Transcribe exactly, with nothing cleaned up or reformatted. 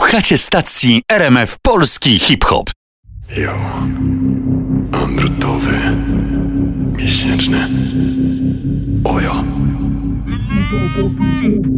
Słuchacie stacji R M F Polski Hip-Hop. Jo, andrutowy, miesięczny, ojo.